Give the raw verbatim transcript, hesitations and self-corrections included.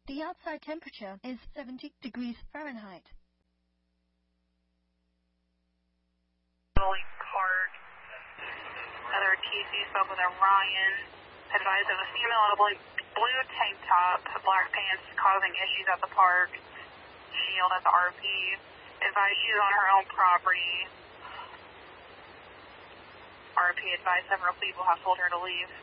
The outside temperature is seventy degrees Fahrenheit. Park. Another T C spoke with Orion. Advised of a female in a blue, blue tank top, black pants causing issues at the park. Shield at the R P. Advised she's on her own property. R P advised several people have told her to leave.